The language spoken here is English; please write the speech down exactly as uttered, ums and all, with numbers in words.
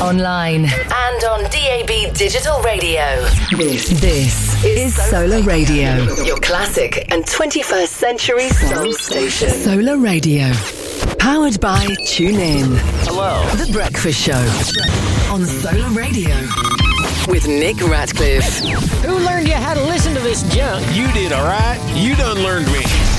online, and on D A B Digital Radio. This, this is Solar Radio, your classic and twenty-first century soul station. Solar Radio, powered by TuneIn. Hello. The Breakfast Show on Solar Radio with Nick Ratcliffe. Who learned you how to listen to this junk? You did, all right? You done learned me.